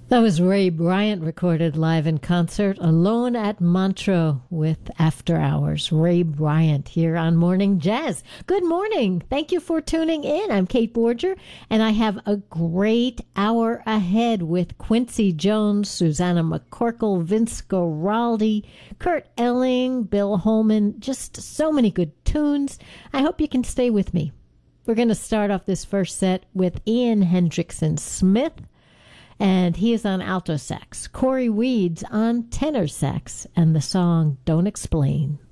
That was Ray Bryant recorded live in concert alone at Montreux with After Hours. Ray Bryant here on Morning Jazz. Good morning. Thank you for tuning in. I'm Kate Borger, and I have a great hour ahead with Quincy Jones, Susanna McCorkle, Vince Guaraldi, Kurt Elling, Bill Holman, just so many good tunes. I hope you can stay with me. We're going to start off this first set with Ian Hendrickson Smith, and he is on alto sax. Corey Weeds on tenor sax, and the song Don't Explain.